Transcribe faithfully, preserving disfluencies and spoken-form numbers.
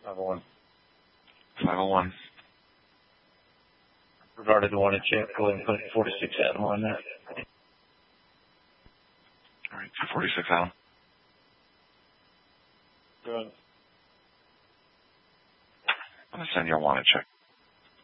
five oh one. five oh one. Regarded the one at check, go ahead and put forty-six Adam on that. All right, two forty-six Adam. Good. I'm going to send you a wanted check.